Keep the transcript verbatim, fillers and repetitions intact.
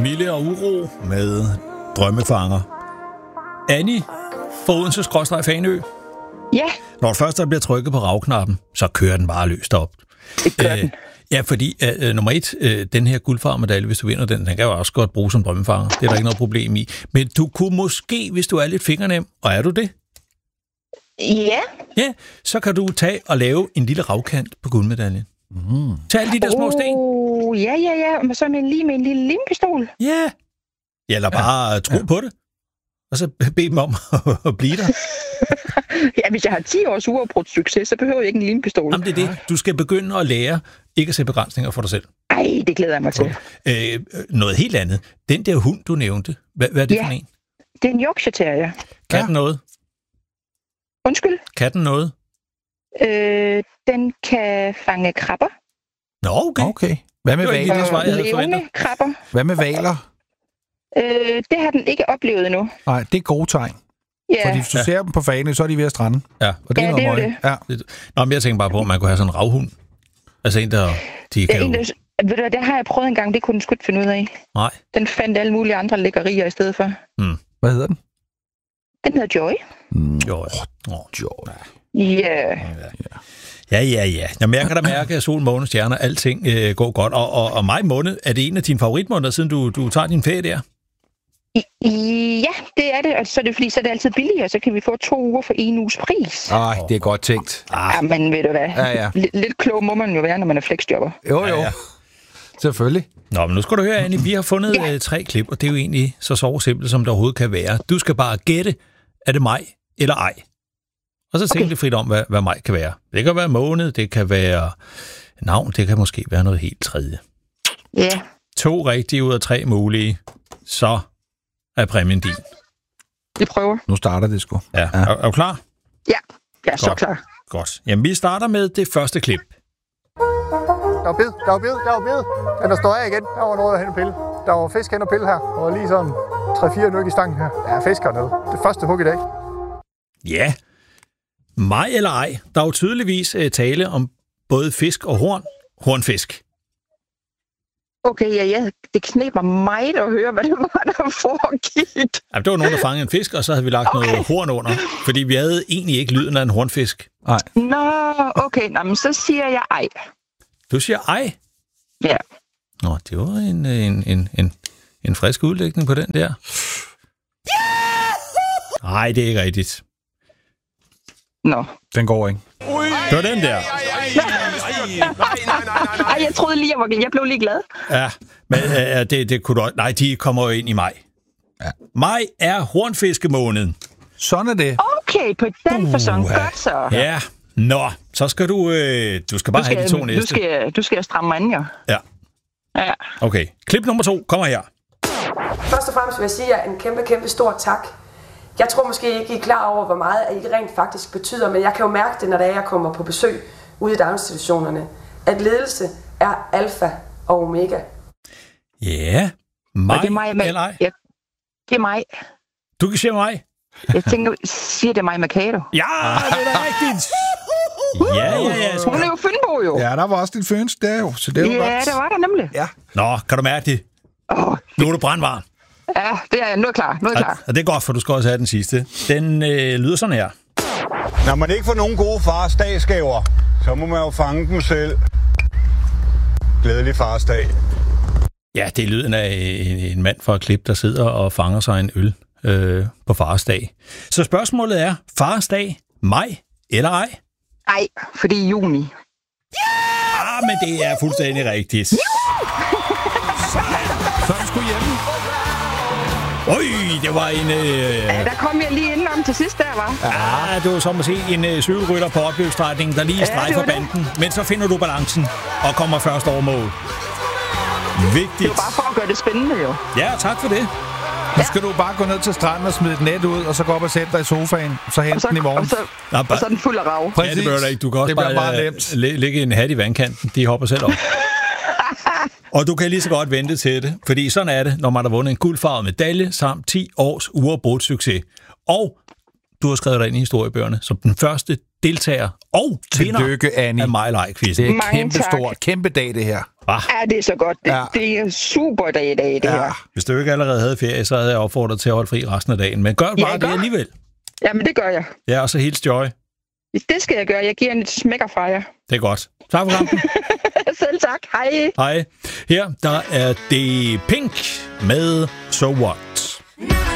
Mille og Uro med Drømmefanger. Annie fra Odense skråstreg Fanø. Ja. Når først der bliver trykket på ravknappen, så kører den bare løst op. Det gør den. Ja, fordi uh, nummer et, uh, den her guldfarmedalje, hvis du vinder den, den kan jo også godt bruge som drømmefanger. Det er der ikke noget problem i. Men du kunne måske, hvis du er lidt fingernem, og er du det? Ja. Ja, så kan du tage og lave en lille ravkant på guldmedaljen. Mm. Tag alle de der små sten. Oh, ja, ja, ja. Men så med, lige med en lille limpistol. Ja. Ja, eller bare ja. tro ja. på det. Og så bed dem om at blive der. Ja, hvis jeg har ti års uafbrudt succes, så behøver jeg ikke en limpistol. Jamen, det er det. Du skal begynde at lære ikke at sætte begrænsninger for dig selv. Ej, det glæder jeg mig til. Øh, noget helt andet. Den der hund, du nævnte, hvad, hvad er det ja, for en? Det er en Yorkshire Terrier. Kan ja. den noget? Undskyld? Kan den noget? Øh, den kan fange krabber. Nå, okay. okay. Hvad med valer? Øh, levende krabber. Hvad med valer? Øh, det har den ikke oplevet endnu. Nej, det er gode tegn. Ja. Fordi hvis du ja. ser dem på Fanø, så er de ved at strande. Ja, og det er ja, noget det er det. Ja. Nå, men jeg tænker bare på, at man kunne have sådan en ravhund. Altså en, der... De kan ja, en, der ved du, det har jeg prøvet en gang, det kunne den sgu ikke finde ud af. Nej. Den fandt alle mulige andre lækkerier i stedet for. Mm. Hvad hedder den? Den hedder Joy. Mm. Joy. Oh, Joy. Yeah. Ja. Ja, ja, ja. Jamen, jeg kan da mærke, at sol, måne, stjerner, alting øh, går godt. Og, og, og maj måned, er det en af dine favoritmåneder, siden du, du tager din ferie der? I, ja, det er det. Og så er det fordi, så er det altid billigere. Så kan vi få to uger for en uges pris. Nej, det er godt tænkt. Ah. Ja, men ved du hvad? Ja, ja. L- lidt klog må man jo være, når man er flexjobber. Jo, jo. Ja, ja. Selvfølgelig. Nå, men nu skal du høre, Annie, vi har fundet ja. øh, tre klip, og det er jo egentlig så så simpelt, som det overhovedet kan være. Du skal bare gætte, er det maj eller ej? Og så tænk okay. lidt frit om, hvad, hvad maj kan være. Det kan være måned, det kan være navn, det kan måske være noget helt tredje. Ja. To rigtige ud af tre mulige, så er præmien din. Vi prøver. Nu starter det sgu. Ja. Ja. Er, er du klar? Ja, jeg er Godt. så klar. Godt. Jamen, vi starter med det første klip. Der var bid, der var bid, der var bid. Den der står af igen. Der var noget at hente pille. Der var fisk hen og pille her. Og lige sådan tre fire nyk i stangen her. Ja, fisk hernede. Det første hug i dag. Ja. Maj eller ej. Der er jo tydeligvis uh, tale om både fisk og horn. Hornfisk. Okay, ja, ja. Det kneber mig at høre, hvad det var, der foregik. Jamen, det var nogen, der fangede en fisk, og så havde vi lagt okay. noget horn under. Fordi vi havde egentlig ikke lyden af en hornfisk. Nej. Nå, okay. Nå, men så siger jeg ej. Du siger ej? Ja. Nå, det var en, en, en, en, en frisk udlægning på den der. Nej, det er ikke rigtigt. Nå. Den går ikke. Det var den der. Ej, jeg troede lige, jeg var Jeg blev lige glad. Ja, men uh, det, det kunne du også... Nej, de kommer jo ind i maj. Ja. Maj er hornfiskemåneden. Sådan er det. Okay, på den uh, fasong. Godt så. Ja. Nå, så skal du... Øh, du skal bare du skal, have de to næste. Du skal, du skal stramme mig an, jo. Ja. Ja. Okay, klip nummer to kommer her. Først og fremmest vil jeg sige jer en kæmpe, kæmpe stor tak. Jeg tror måske ikke, I er klar over, hvor meget I rent faktisk betyder, men jeg kan jo mærke det, når jeg kommer på besøg ude i daginstitutionerne, at ledelse er alfa og omega. Ja, mig, det er mig med, eller ej? Ja, det er mig. Du kan sige mig? Jeg tænker, siger det mig Mercado? Ja, det er da rigtigt. Ja, ja, ja. Hun er jo Fynbo, jo. Ja, der var også lidt føns der jo, så det var ja, godt. Ja, det var der nemlig. Ja. Nå, kan du mærke det? Oh, nu er du brandvarm. Ja, det er jeg. Nu er klar. Nu er jeg klar. Og det er godt, for du skal også have den sidste. Den øh, lyder sådan her. Når man ikke får nogen gode fars dagsgaver, så må man jo fange dem selv. Glædelig farsdag. Ja, det er lyden af en, en mand fra et klip, der sidder og fanger sig en øl øh, på farsdag. Så spørgsmålet er, farsdag, maj eller ej? Ej, fordi juni. Ja, ah, men det er fuldstændig rigtigt. Så er du sgu hjemme. Øj, det var en... Øh... Ja, der kom jeg lige indenom til sidst, der var. Ja, det var som at se en øh, cykelrytter på opløbsstrækningen, der lige ja, strejfer banden. Men så finder du balancen og kommer først over mål. Vigtigt. Det var bare for at gøre det spændende, jo. Ja, tak for det. Nu skal du bare gå ned til stranden og smide et net ud, og så gå op og sætte dig i sofaen, så hente den i morgen. Og så, Nå, bare... og så er den fuld af rav. Ja, det bør du ikke. Du kan også det bare nemt. lægge en hat i vandkanten. De hopper selv op. Og du kan lige så godt vente til det, fordi sådan er det, når man har vundet en guldfarvet medalje samt ti års uafbrudt succes. Og du har skrevet dig ind i historiebøgerne som den første deltager og vinder af Mig eller Ej-quizzen. Det er kæmpe stort, kæmpe dag det her. Ah. Ja, det er så godt. Det, Ja. det er en super dag i dag, det Ja. her. Hvis du ikke allerede havde ferie, så havde jeg opfordret til at holde fri resten af dagen. Men gør Ja, bare gør. det alligevel. Jamen, det gør jeg. Ja, og så hils Joy. Det skal jeg gøre. Jeg giver en et smækker fra jer. Det er godt. Tak for kampen. Selv tak. Hej. Hej. Her, der er det Pink med So What.